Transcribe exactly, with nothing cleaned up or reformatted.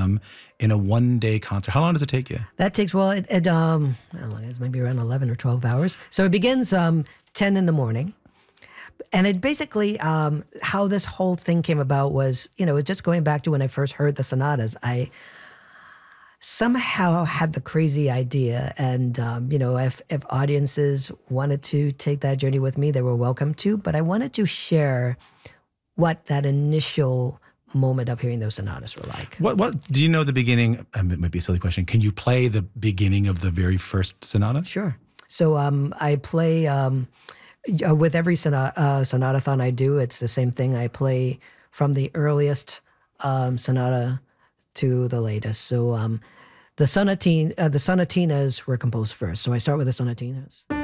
them in a one-day concert. How long does it take you? That takes, well, it, it um, I don't know, it's maybe around eleven or twelve hours. So it begins um, ten in the morning. And it basically, um, how this whole thing came about was, you know, just going back to when I first heard the sonatas, I somehow had the crazy idea. And, um, you know, if, if audiences wanted to take that journey with me, they were welcome to. But I wanted to share what that initial moment of hearing those sonatas were like. What, what do you know the beginning? Um, it might be a silly question. Can you play the beginning of the very first sonata? Sure. So um, I play... Um, Uh, with every sonata, uh, sonatathon I do, it's the same thing. I play from the earliest um, sonata to the latest. So um, the sonatine, uh, the sonatinas were composed first. So I start with the sonatinas.